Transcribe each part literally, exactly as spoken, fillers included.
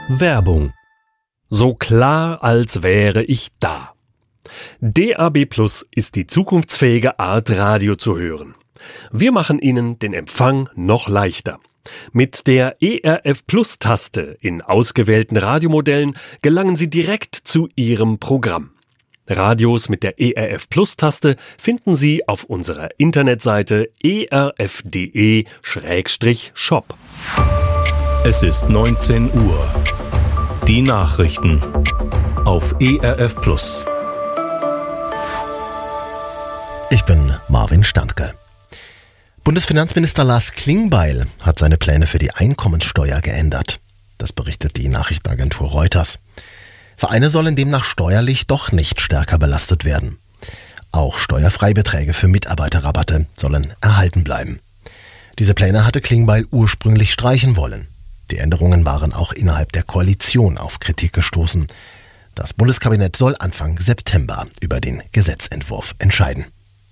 Werbung. So klar, als wäre ich da. D A B Plus ist die zukunftsfähige Art, Radio zu hören. Wir machen Ihnen den Empfang noch leichter. Mit der E R F Plus-Taste in ausgewählten Radiomodellen gelangen Sie direkt zu Ihrem Programm. Radios mit der E R F Plus-Taste finden Sie auf unserer Internetseite e r f punkt d e slash shop. Es ist neunzehn Uhr. Die Nachrichten auf E R F Plus. Ich bin Marvin Standke. Bundesfinanzminister Lars Klingbeil hat seine Pläne für die Einkommensteuer geändert. Das berichtet die Nachrichtenagentur Reuters. Vereine sollen demnach steuerlich doch nicht stärker belastet werden. Auch Steuerfreibeträge für Mitarbeiterrabatte sollen erhalten bleiben. Diese Pläne hatte Klingbeil ursprünglich streichen wollen. Die Änderungen waren auch innerhalb der Koalition auf Kritik gestoßen. Das Bundeskabinett soll Anfang September über den Gesetzentwurf entscheiden.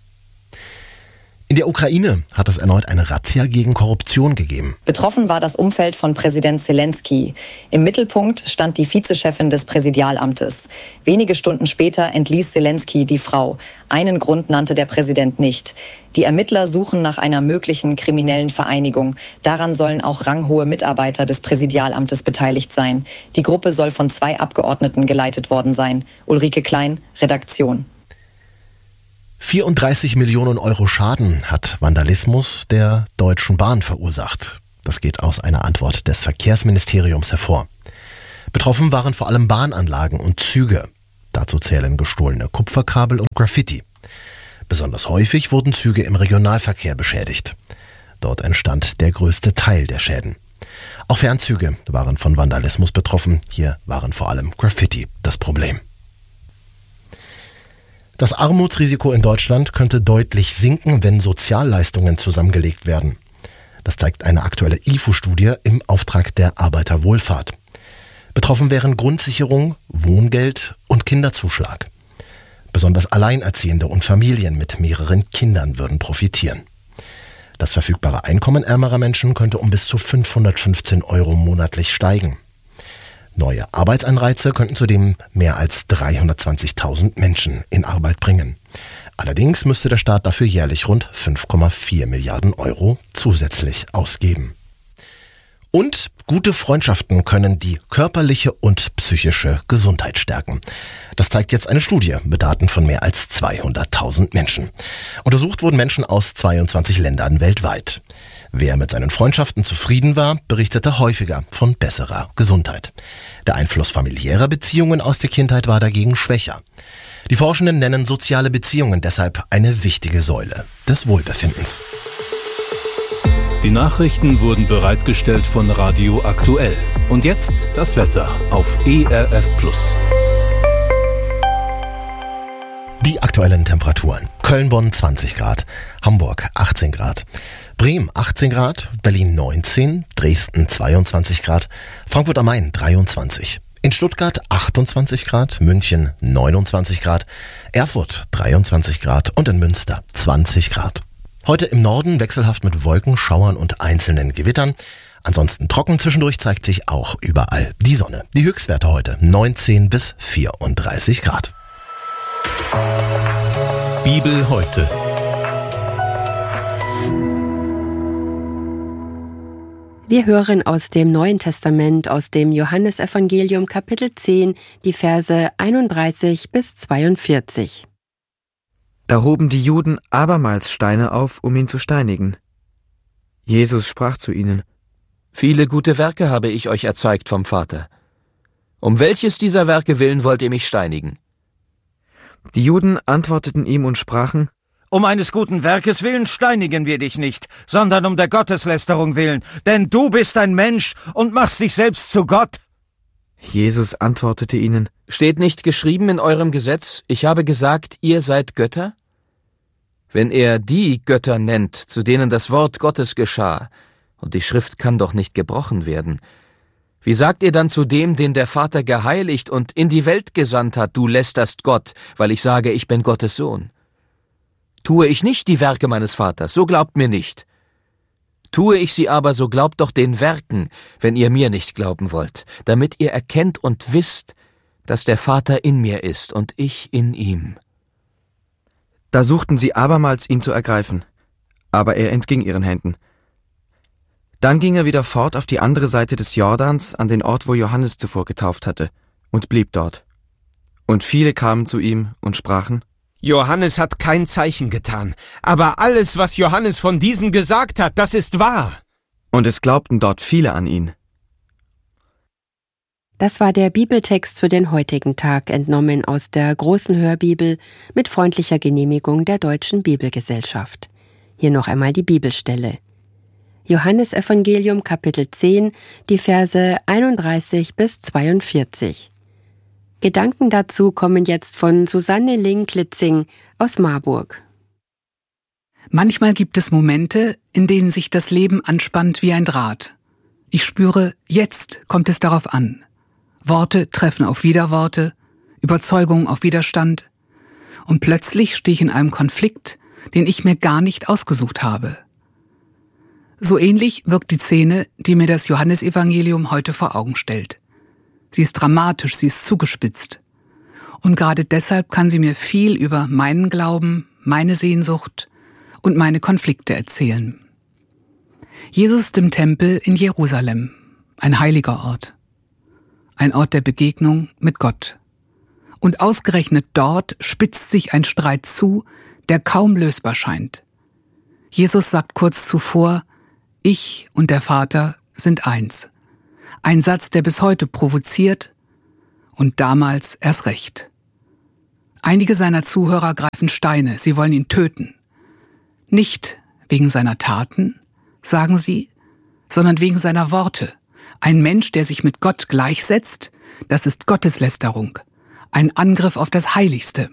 In der Ukraine hat es erneut eine Razzia gegen Korruption gegeben. Betroffen war das Umfeld von Präsident Zelensky. Im Mittelpunkt stand die Vizechefin des Präsidialamtes. Wenige Stunden später entließ Zelensky die Frau. Einen Grund nannte der Präsident nicht. Die Ermittler suchen nach einer möglichen kriminellen Vereinigung. Daran sollen auch ranghohe Mitarbeiter des Präsidialamtes beteiligt sein. Die Gruppe soll von zwei Abgeordneten geleitet worden sein. Ulrike Klein, Redaktion. vierunddreißig Millionen Euro Schaden hat Vandalismus der Deutschen Bahn verursacht. Das geht aus einer Antwort des Verkehrsministeriums hervor. Betroffen waren vor allem Bahnanlagen und Züge. Dazu zählen gestohlene Kupferkabel und Graffiti. Besonders häufig wurden Züge im Regionalverkehr beschädigt. Dort entstand der größte Teil der Schäden. Auch Fernzüge waren von Vandalismus betroffen. Hier waren vor allem Graffiti das Problem. Das Armutsrisiko in Deutschland könnte deutlich sinken, wenn Sozialleistungen zusammengelegt werden. Das zeigt eine aktuelle I F O-Studie im Auftrag der Arbeiterwohlfahrt. Betroffen wären Grundsicherung, Wohngeld und Kinderzuschlag. Besonders Alleinerziehende und Familien mit mehreren Kindern würden profitieren. Das verfügbare Einkommen ärmerer Menschen könnte um bis zu fünfhundertfünfzehn Euro monatlich steigen. Neue Arbeitsanreize könnten zudem mehr als dreihundertzwanzigtausend Menschen in Arbeit bringen. Allerdings müsste der Staat dafür jährlich rund fünf Komma vier Milliarden Euro zusätzlich ausgeben. Und gute Freundschaften können die körperliche und psychische Gesundheit stärken. Das zeigt jetzt eine Studie mit Daten von mehr als zweihunderttausend Menschen. Untersucht wurden Menschen aus zweiundzwanzig Ländern weltweit. Wer mit seinen Freundschaften zufrieden war, berichtete häufiger von besserer Gesundheit. Der Einfluss familiärer Beziehungen aus der Kindheit war dagegen schwächer. Die Forschenden nennen soziale Beziehungen deshalb eine wichtige Säule des Wohlbefindens. Die Nachrichten wurden bereitgestellt von Radio Aktuell. Und jetzt das Wetter auf E R F Plus. Die aktuellen Temperaturen. Köln-Bonn zwanzig Grad, Hamburg achtzehn Grad, Bremen achtzehn Grad, Berlin neunzehn, Dresden zweiundzwanzig Grad, Frankfurt am Main dreiundzwanzig, in Stuttgart achtundzwanzig Grad, München neunundzwanzig Grad, Erfurt dreiundzwanzig Grad und in Münster zwanzig Grad. Heute im Norden wechselhaft mit Wolken, Schauern und einzelnen Gewittern. Ansonsten trocken, zwischendurch zeigt sich auch überall die Sonne. Die Höchstwerte heute neunzehn bis vierunddreißig Grad. Bibel heute. Wir hören aus dem Neuen Testament, aus dem Johannesevangelium Kapitel zehn, die Verse einunddreißig bis zweiundvierzig. Da hoben die Juden abermals Steine auf, um ihn zu steinigen. Jesus sprach zu ihnen: Viele gute Werke habe ich euch erzeigt vom Vater. Um welches dieser Werke willen wollt ihr mich steinigen? Die Juden antworteten ihm und sprachen: Um eines guten Werkes willen steinigen wir dich nicht, sondern um der Gotteslästerung willen, denn du bist ein Mensch und machst dich selbst zu Gott. Jesus antwortete ihnen: Steht nicht geschrieben in eurem Gesetz, ich habe gesagt, ihr seid Götter? Wenn er die Götter nennt, zu denen das Wort Gottes geschah, und die Schrift kann doch nicht gebrochen werden, wie sagt ihr dann zu dem, den der Vater geheiligt und in die Welt gesandt hat, du lästerst Gott, weil ich sage, ich bin Gottes Sohn? Tue ich nicht die Werke meines Vaters, so glaubt mir nicht. Tue ich sie aber, so glaubt doch den Werken, wenn ihr mir nicht glauben wollt, damit ihr erkennt und wisst, dass der Vater in mir ist und ich in ihm.« Da suchten sie abermals, ihn zu ergreifen, aber er entging ihren Händen. Dann ging er wieder fort auf die andere Seite des Jordans, an den Ort, wo Johannes zuvor getauft hatte, und blieb dort. Und viele kamen zu ihm und sprachen: »Johannes hat kein Zeichen getan, aber alles, was Johannes von diesem gesagt hat, das ist wahr.« Und es glaubten dort viele an ihn. Das war der Bibeltext für den heutigen Tag, entnommen aus der Großen Hörbibel mit freundlicher Genehmigung der Deutschen Bibelgesellschaft. Hier noch einmal die Bibelstelle. Johannesevangelium Kapitel zehn, die Verse einunddreißig bis zweiundvierzig. Gedanken dazu kommen jetzt von Susanne Ling-Klitzing aus Marburg. Manchmal gibt es Momente, in denen sich das Leben anspannt wie ein Draht. Ich spüre, jetzt kommt es darauf an. Worte treffen auf Widerworte, Überzeugung auf Widerstand. Und plötzlich stehe ich in einem Konflikt, den ich mir gar nicht ausgesucht habe. So ähnlich wirkt die Szene, die mir das Johannesevangelium heute vor Augen stellt. Sie ist dramatisch, sie ist zugespitzt. Und gerade deshalb kann sie mir viel über meinen Glauben, meine Sehnsucht und meine Konflikte erzählen. Jesus ist im Tempel in Jerusalem, ein heiliger Ort. Ein Ort der Begegnung mit Gott. Und ausgerechnet dort spitzt sich ein Streit zu, der kaum lösbar scheint. Jesus sagt kurz zuvor: Ich und der Vater sind eins. Ein Satz, der bis heute provoziert und damals erst recht. Einige seiner Zuhörer greifen Steine, sie wollen ihn töten. Nicht wegen seiner Taten, sagen sie, sondern wegen seiner Worte. Ein Mensch, der sich mit Gott gleichsetzt, das ist Gotteslästerung, ein Angriff auf das Heiligste.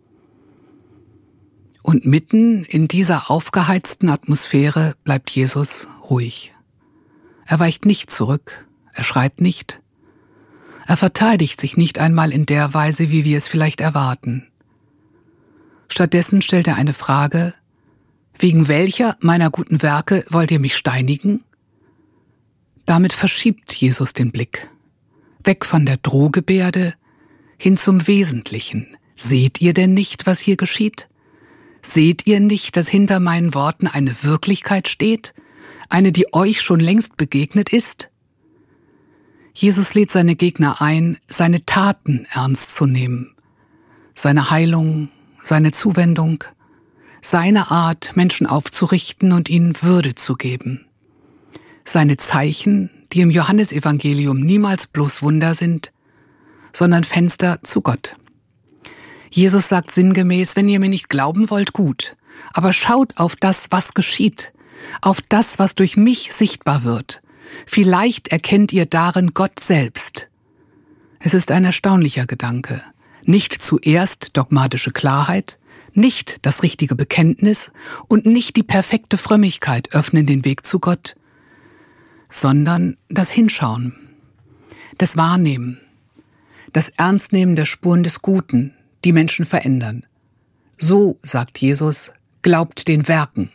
Und mitten in dieser aufgeheizten Atmosphäre bleibt Jesus ruhig. Er weicht nicht zurück, er schreit nicht. Er verteidigt sich nicht einmal in der Weise, wie wir es vielleicht erwarten. Stattdessen stellt er eine Frage: Wegen welcher meiner guten Werke wollt ihr mich steinigen? Damit verschiebt Jesus den Blick. Weg von der Drohgebärde hin zum Wesentlichen. Seht ihr denn nicht, was hier geschieht? Seht ihr nicht, dass hinter meinen Worten eine Wirklichkeit steht? Eine, die euch schon längst begegnet ist? Jesus lädt seine Gegner ein, seine Taten ernst zu nehmen. Seine Heilung, seine Zuwendung, seine Art, Menschen aufzurichten und ihnen Würde zu geben. Seine Zeichen, die im Johannesevangelium niemals bloß Wunder sind, sondern Fenster zu Gott. Jesus sagt sinngemäß: Wenn ihr mir nicht glauben wollt, gut, aber schaut auf das, was geschieht, auf das, was durch mich sichtbar wird. Vielleicht erkennt ihr darin Gott selbst. Es ist ein erstaunlicher Gedanke. Nicht zuerst dogmatische Klarheit, nicht das richtige Bekenntnis und nicht die perfekte Frömmigkeit öffnen den Weg zu Gott, sondern das Hinschauen, das Wahrnehmen, das Ernstnehmen der Spuren des Guten, die Menschen verändern. So, sagt Jesus, glaubt den Werken.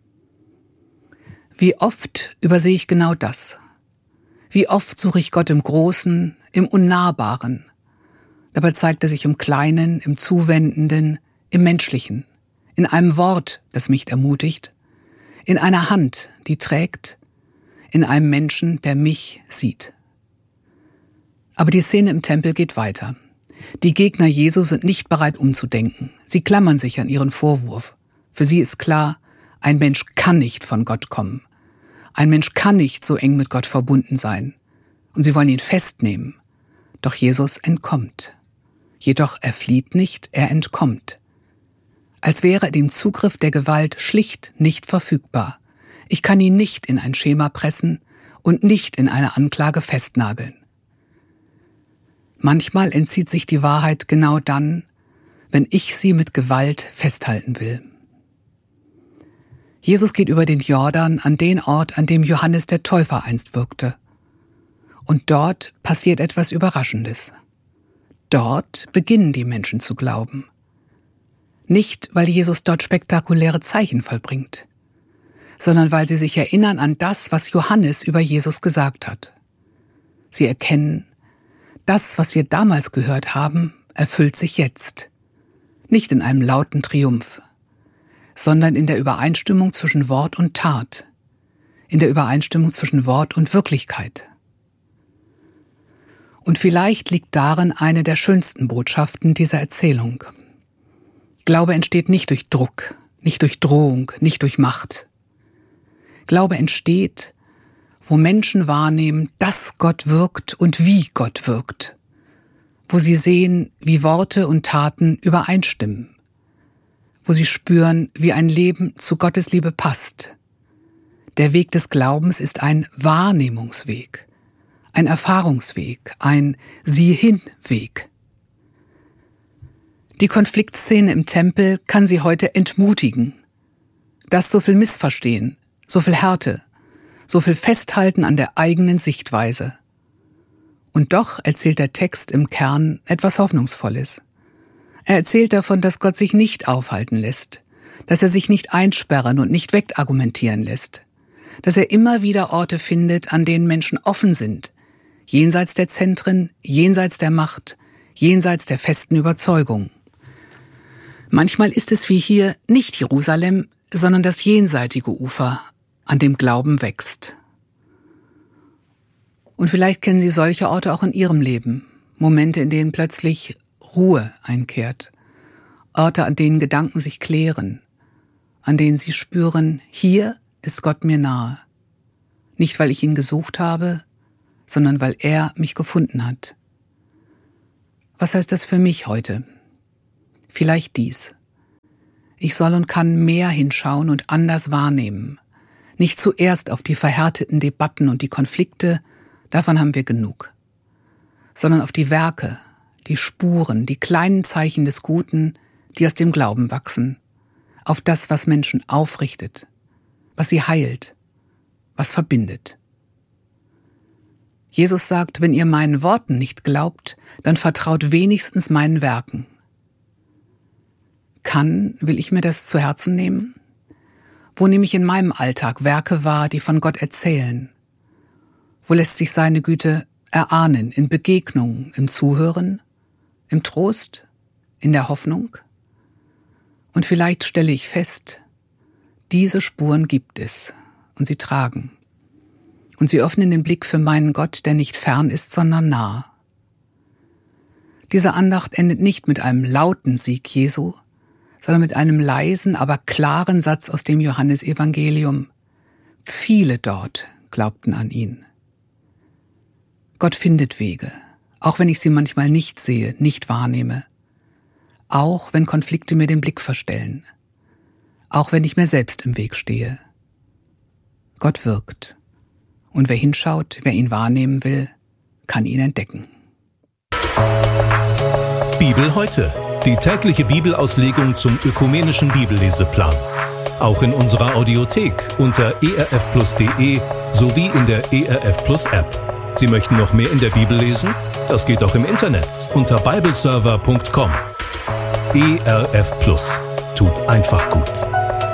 Wie oft übersehe ich genau das? Wie oft suche ich Gott im Großen, im Unnahbaren? Dabei zeigt er sich im Kleinen, im Zuwendenden, im Menschlichen, in einem Wort, das mich ermutigt, in einer Hand, die trägt, in einem Menschen, der mich sieht. Aber die Szene im Tempel geht weiter. Die Gegner Jesu sind nicht bereit umzudenken. Sie klammern sich an ihren Vorwurf. Für sie ist klar, ein Mensch kann nicht von Gott kommen. Ein Mensch kann nicht so eng mit Gott verbunden sein. Und sie wollen ihn festnehmen. Doch Jesus entkommt. Jedoch er flieht nicht, er entkommt. Als wäre er dem Zugriff der Gewalt schlicht nicht verfügbar. Ich kann ihn nicht in ein Schema pressen und nicht in eine Anklage festnageln. Manchmal entzieht sich die Wahrheit genau dann, wenn ich sie mit Gewalt festhalten will. Jesus geht über den Jordan an den Ort, an dem Johannes der Täufer einst wirkte. Und dort passiert etwas Überraschendes. Dort beginnen die Menschen zu glauben. Nicht, weil Jesus dort spektakuläre Zeichen vollbringt, sondern weil sie sich erinnern an das, was Johannes über Jesus gesagt hat. Sie erkennen, das, was wir damals gehört haben, erfüllt sich jetzt. Nicht in einem lauten Triumph, sondern in der Übereinstimmung zwischen Wort und Tat, in der Übereinstimmung zwischen Wort und Wirklichkeit. Und vielleicht liegt darin eine der schönsten Botschaften dieser Erzählung. Glaube entsteht nicht durch Druck, nicht durch Drohung, nicht durch Macht. Glaube entsteht, wo Menschen wahrnehmen, dass Gott wirkt und wie Gott wirkt. Wo sie sehen, wie Worte und Taten übereinstimmen. Wo sie spüren, wie ein Leben zu Gottes Liebe passt. Der Weg des Glaubens ist ein Wahrnehmungsweg, ein Erfahrungsweg, ein Sieh-hin-Weg. Die Konfliktszene im Tempel kann sie heute entmutigen. Das so viel Missverstehen, so viel Härte, so viel Festhalten an der eigenen Sichtweise. Und doch erzählt der Text im Kern etwas Hoffnungsvolles. Er erzählt davon, dass Gott sich nicht aufhalten lässt, dass er sich nicht einsperren und nicht wegargumentieren lässt, dass er immer wieder Orte findet, an denen Menschen offen sind, jenseits der Zentren, jenseits der Macht, jenseits der festen Überzeugung. Manchmal ist es wie hier nicht Jerusalem, sondern das jenseitige Ufer, an dem Glauben wächst. Und vielleicht kennen Sie solche Orte auch in Ihrem Leben, Momente, in denen plötzlich Ruhe einkehrt, Orte, an denen Gedanken sich klären, an denen Sie spüren, hier ist Gott mir nahe. Nicht, weil ich ihn gesucht habe, sondern weil er mich gefunden hat. Was heißt das für mich heute? Vielleicht dies. Ich soll und kann mehr hinschauen und anders wahrnehmen. Nicht zuerst auf die verhärteten Debatten und die Konflikte, davon haben wir genug, sondern auf die Werke, die Spuren, die kleinen Zeichen des Guten, die aus dem Glauben wachsen, auf das, was Menschen aufrichtet, was sie heilt, was verbindet. Jesus sagt, wenn ihr meinen Worten nicht glaubt, dann vertraut wenigstens meinen Werken. Kann, will ich mir das zu Herzen nehmen? Wo nehme ich in meinem Alltag Werke wahr, die von Gott erzählen? Wo lässt sich seine Güte erahnen, in Begegnungen, im Zuhören, im Trost, in der Hoffnung? Und vielleicht stelle ich fest, diese Spuren gibt es und sie tragen. Und sie öffnen den Blick für meinen Gott, der nicht fern ist, sondern nah. Diese Andacht endet nicht mit einem lauten Sieg Jesu, sondern mit einem leisen, aber klaren Satz aus dem Johannesevangelium. Viele dort glaubten an ihn. Gott findet Wege, auch wenn ich sie manchmal nicht sehe, nicht wahrnehme. Auch wenn Konflikte mir den Blick verstellen. Auch wenn ich mir selbst im Weg stehe. Gott wirkt. Und wer hinschaut, wer ihn wahrnehmen will, kann ihn entdecken. Bibel heute. Die tägliche Bibelauslegung zum ökumenischen Bibelleseplan. Auch in unserer Audiothek unter e r f plus punkt d e sowie in der E R F Plus App. Sie möchten noch mehr in der Bibel lesen? Das geht auch im Internet unter bibleserver punkt com. E R F Plus tut einfach gut.